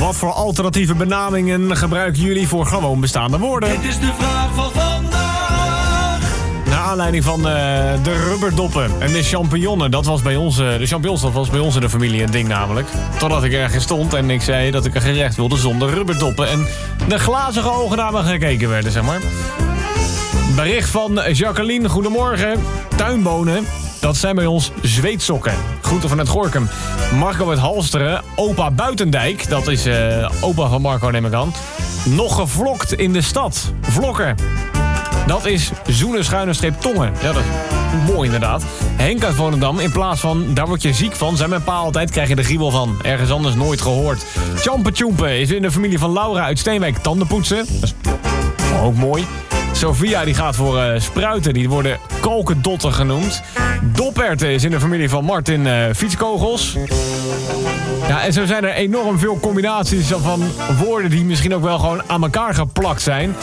Wat voor alternatieve benamingen gebruiken jullie voor gewoon bestaande woorden? Dit is de vraag van vandaag. Naar aanleiding van de rubberdoppen en de champignonnen. Dat was bij ons, de champignons, dat was bij ons in de familie een ding namelijk. Totdat ik ergens stond en ik zei dat ik een gerecht wilde zonder rubberdoppen. En de glazige ogen naar me gekeken werden, zeg maar. Bericht van Jacqueline, goedemorgen. Tuinbonen, dat zijn bij ons zweetsokken. Groeten vanuit Gorinchem. Marco uit Halsteren, opa Buitendijk. Dat is opa van Marco, neem ik aan. Nog gevlokt in de stad. Vlokken. Dat is zoenen schuine streep tongen. Ja, dat is mooi inderdaad. Henk uit Volendam, in plaats van daar word je ziek van, zei mijn pa altijd, krijg je de griebel van. Ergens anders nooit gehoord. Tjampe Tjoempe is in de familie van Laura uit Steenwijk tandenpoetsen. Dat is ook mooi. Sophia die gaat voor spruiten, die worden kokendotten genoemd. Doperten is in de familie van Martin fietskogels. Ja, en zo zijn er enorm veel combinaties van woorden die misschien ook wel gewoon aan elkaar geplakt zijn.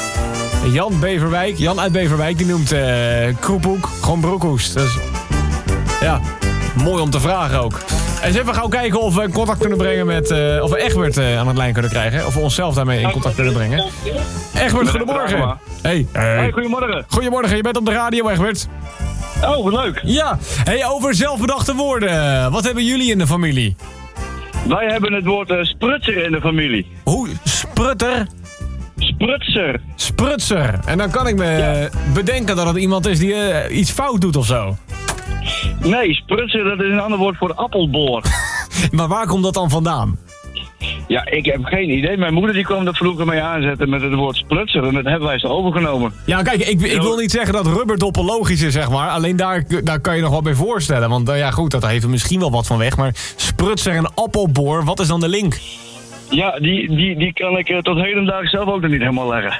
Jan uit Beverwijk, die noemt kroephoek gewoon broekhoest. Dus ja, mooi om te vragen ook. En even gaan kijken of we contact kunnen brengen met... of we Egbert aan het lijn kunnen krijgen. Of we onszelf daarmee in contact kunnen brengen. Egbert, goedemorgen. Hey, goedemorgen. Goedemorgen, je bent op de radio, Egbert. Oh, wat leuk. Ja, hey, over zelfbedachte woorden. Wat hebben jullie in de familie? Wij hebben het woord sprutser in de familie. Hoe? Sprutter? Sprutser. Sprutser. En dan kan ik me bedenken dat het iemand is die iets fout doet of zo. Nee, sprutser, dat is een ander woord voor appelboor. Maar waar komt dat dan vandaan? Ja, ik heb geen idee. Mijn moeder die kwam dat vroeger mee aanzetten met het woord sprutser. En dat hebben wij zo overgenomen. Ja, kijk, ik wil niet zeggen dat rubberdoppen logisch is, zeg maar. Alleen daar kan je nog wat bij voorstellen. Want ja, goed, dat heeft er misschien wel wat van weg. Maar sprutser en appelboor, wat is dan de link? Ja, die kan ik tot hedendaag zelf ook nog niet helemaal leggen.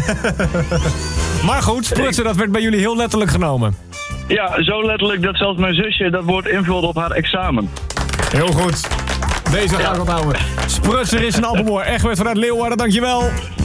Maar goed, sprutser, dat werd bij jullie heel letterlijk genomen. Ja, zo letterlijk dat zelfs mijn zusje dat woord invulde op haar examen. Heel goed. Deze ga ik onthouden. Sprutser is een appelboor. Egbert vanuit Leeuwarden, dankjewel.